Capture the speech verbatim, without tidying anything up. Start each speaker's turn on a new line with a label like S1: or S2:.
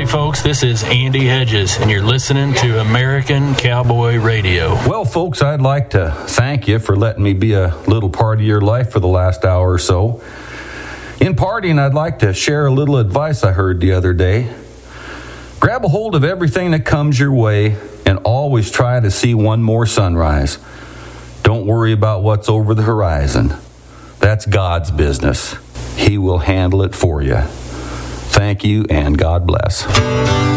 S1: folks, this is Andy Hedges, and you're listening to American Cowboy Radio.
S2: Well, folks, I'd like to thank you for letting me be a little part of your life for the last hour or so. In parting, I'd like to share a little advice I heard the other day. Grab a hold of everything that comes your way and always try to see one more sunrise. Don't worry about what's over the horizon. That's God's business. He will handle it for you. Thank you, and God bless.